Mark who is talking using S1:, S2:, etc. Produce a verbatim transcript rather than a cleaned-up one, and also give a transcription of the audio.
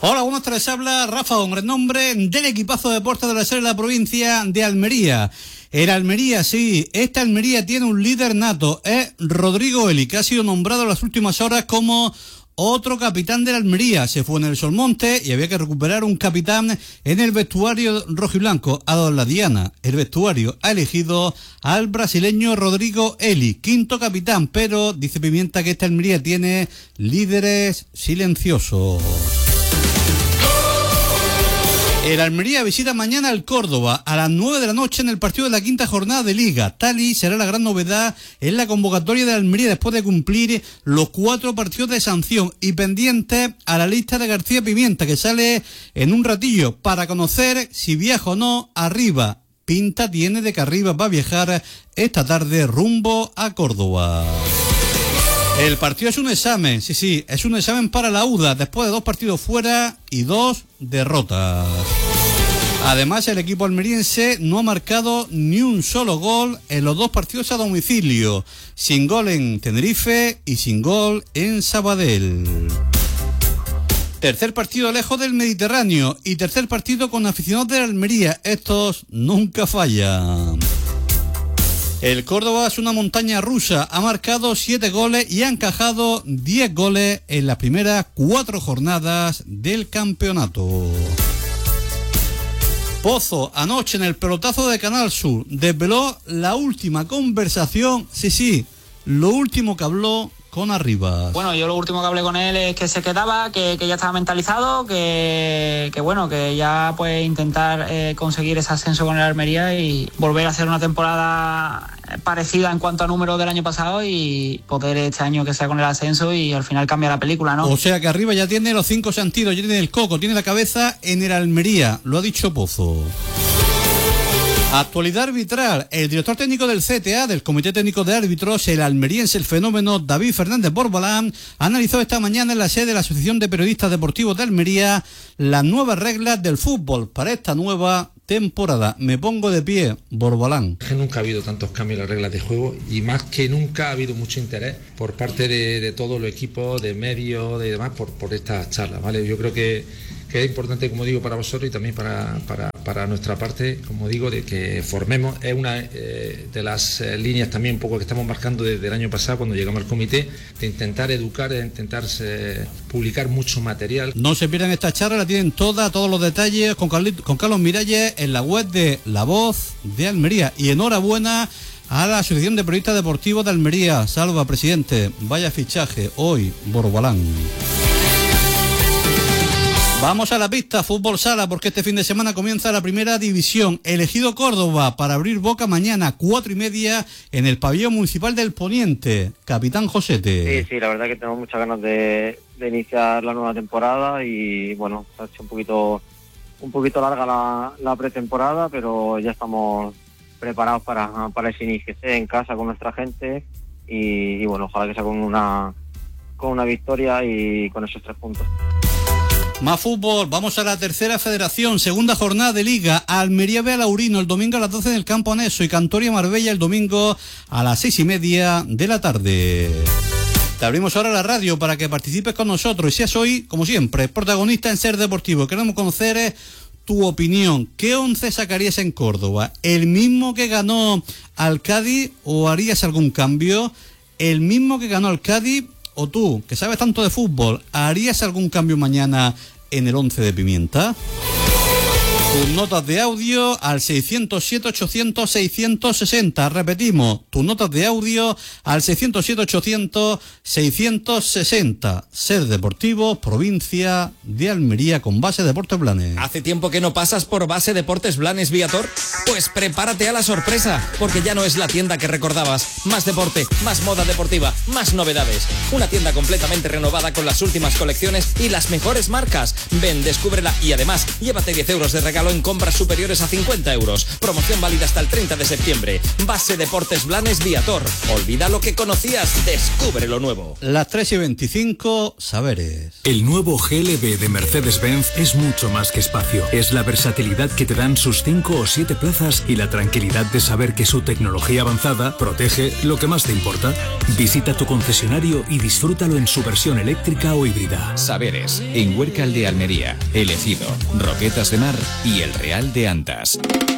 S1: Hola, buenas tardes, habla Rafa Hombre, en nombre del equipazo de deportes de la sede de la provincia de Almería. El Almería, sí, esta Almería tiene un líder nato, es Rodrigo Eli, que ha sido nombrado en las últimas horas como otro capitán de la Almería. Se fue en el Solmonte y había que recuperar un capitán en el vestuario rojiblanco. Ha dado la diana. El vestuario ha elegido al brasileño Rodrigo Eli, quinto capitán, pero dice Pimienta que esta Almería tiene líderes silenciosos. El Almería visita mañana al Córdoba a las nueve de la noche en el partido de la quinta jornada de Liga. Tal y será la gran novedad en la convocatoria de Almería después de cumplir los cuatro partidos de sanción y pendiente a la lista de García Pimienta, que sale en un ratillo para conocer si viaja o no arriba. Pinta tiene de que arriba va a viajar esta tarde rumbo a Córdoba. El partido es un examen, sí, sí, es un examen para la U D A, después de dos partidos fuera y dos derrotas. Además, el equipo almeriense no ha marcado ni un solo gol en los dos partidos a domicilio, sin gol en Tenerife y sin gol en Sabadell. Tercer partido lejos del Mediterráneo y tercer partido con aficionados de la Almería, estos nunca fallan. El Córdoba es una montaña rusa, ha marcado siete goles y ha encajado diez goles en las primeras cuatro jornadas del campeonato. Pozo, anoche en el pelotazo de Canal Sur, desveló la última conversación, sí, sí, lo último que habló con Arribas.
S2: Bueno, yo lo último que hablé con él es que se quedaba, que, que ya estaba mentalizado, que, que bueno, que ya puede intentar eh, conseguir ese ascenso con el Almería y volver a hacer una temporada parecida en cuanto a números del año pasado y poder este año que sea con el ascenso y al final cambia la película, ¿no?
S1: O sea que Arribas ya tiene los cinco sentidos, ya tiene el coco, tiene la cabeza en el Almería, lo ha dicho Pozo. Actualidad arbitral. El director técnico del C T A, del Comité Técnico de Árbitros, el almeriense, el fenómeno David Fernández Borbalán, analizó esta mañana en la sede de la Asociación de Periodistas Deportivos de Almería las nuevas reglas del fútbol para esta nueva temporada. Me pongo de pie, Borbalán.
S3: Nunca ha habido tantos cambios en las reglas de juego y más que nunca ha habido mucho interés por parte de, de todos los equipos, de medios, de demás, por, por estas charlas, ¿vale? Yo creo que, que es importante, como digo, para vosotros y también para, para, para nuestra parte, como digo, de que formemos. Es una eh, de las eh, líneas también un poco que estamos marcando desde el año pasado cuando llegamos al comité, de intentar educar, de intentar eh, publicar mucho material.
S1: No se pierdan esta charla, la tienen toda, todos los detalles con, Carlit, con Carlos Miralles en la web de La Voz de Almería. Y enhorabuena a la Asociación de Periodistas Deportivos de Almería. Salva, presidente. Vaya fichaje hoy, Borbalán. Vamos a la pista, fútbol sala, porque este fin de semana comienza la primera división. Elegido Córdoba para abrir boca mañana, cuatro y media, en el pabellón municipal del Poniente. Capitán Josete.
S4: Sí, sí, la verdad que tenemos muchas ganas de, de iniciar la nueva temporada y bueno, se ha hecho un poquito, un poquito larga la, la pretemporada, pero ya estamos preparados para, para ese inicio, esté en casa con nuestra gente y, y bueno, ojalá que sea con una, con una victoria y con esos tres puntos.
S1: Más fútbol, vamos a la tercera federación, segunda jornada de Liga. Almería B a Laurino el domingo a las doce en el Campo Aneso y Cantoria Marbella el domingo a las seis y media de la tarde. Te abrimos ahora la radio para que participes con nosotros y seas hoy, como siempre, protagonista en Ser Deportivo. Queremos conocer tu opinión. ¿Qué once sacarías en Córdoba? ¿El mismo que ganó al Cádiz o harías algún cambio? ¿El mismo que ganó al Cádiz? O tú, que sabes tanto de fútbol, ¿harías algún cambio mañana en el once de Pimienta? Tus notas de audio al seiscientos siete, ochocientos, seiscientos sesenta. Repetimos, tus notas de audio al seiscientos siete, ochocientos, seiscientos sesenta. Ser Deportivo, provincia de Almería, con Base Deportes Blanes.
S5: ¿Hace tiempo que no pasas por Base Deportes Blanes Viator? Pues prepárate a la sorpresa, porque ya no es la tienda que recordabas. Más deporte, más moda deportiva, más novedades. Una tienda completamente renovada con las últimas colecciones y las mejores marcas. Ven, descúbrela y además llévate diez euros de regalo regalo en compras superiores a cincuenta euros. Promoción válida hasta el treinta de septiembre. Base Deportes Blanes Viator. Olvida lo que conocías, descubre lo nuevo.
S1: Las tres y veinticinco, saberes.
S6: El nuevo G L B de Mercedes-Benz es mucho más que espacio. Es la versatilidad que te dan sus cinco o siete plazas y la tranquilidad de saber que su tecnología avanzada protege lo que más te importa. Visita tu concesionario y disfrútalo en su versión eléctrica o híbrida.
S7: Saberes, en Huércal de Almería, El Ejido, Roquetas de Mar y El Real de Antas.